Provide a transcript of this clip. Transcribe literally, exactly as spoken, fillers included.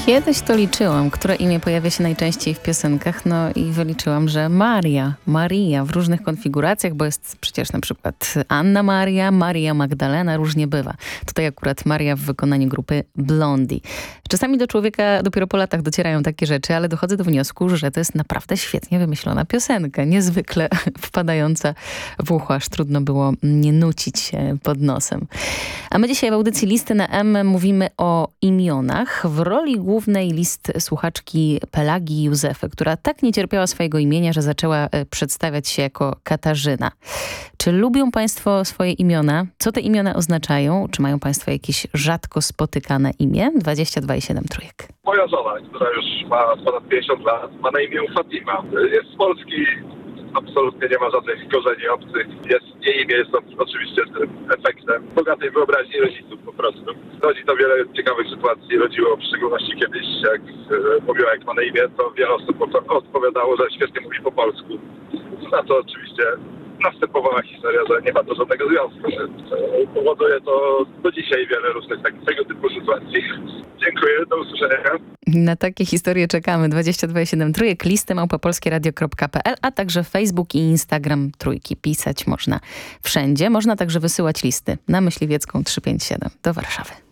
Kiedyś to liczyłam, które imię pojawia się najczęściej w piosenkach, no i wyliczyłam, że Maria, Maria w różnych konfiguracjach, bo jest przecież na przykład Anna Maria, Maria Magdalena, różnie bywa. Tutaj akurat Maria w wykonaniu grupy Blondie. Czasami do człowieka dopiero po latach docierają takie rzeczy, ale dochodzę do wniosku, że to jest naprawdę świetnie wymyślona piosenka, niezwykle wpadająca w ucho, aż trudno było nie nucić się pod nosem. A my dzisiaj w audycji Listy na M mówimy o imionach. W roli głównej list słuchaczki Pelagii Józefy, która tak nie cierpiała swojego imienia, że zaczęła przedstawiać się jako Katarzyna. Czy lubią Państwo swoje imiona? Co te imiona oznaczają? Czy mają Państwo jakieś rzadko spotykane imię? dwadzieścia dwa i siedem trójek. Moja żona, która już ma ponad pięćdziesiąt lat, ma na imię Fatima. Jest z Polski, absolutnie nie ma żadnych korzeni obcych. Jest, jej imię jest oczywiście tym efektem bogatej wyobraźni rodziców po prostu. Rodzi to wiele ciekawych sytuacji. Rodziło w szczególności kiedyś, jak e, mówiła, jak ma na imię, to wiele osób odpowiadało, że świetnie mówi po polsku. Na to oczywiście następowała historia, że nie ma to żadnego związku. E, powoduje to do dzisiaj wiele różnych tak, tego typu sytuacji. Dziękuję, do usłyszenia. Na takie historie czekamy. dwadzieścia dwa i siedem trójek, listy małpa polskieradio kropka p l, a także Facebook i Instagram Trójki. Pisać można wszędzie. Można także wysyłać listy na Myśliwiecką trzysta pięćdziesiąt siedem do Warszawy.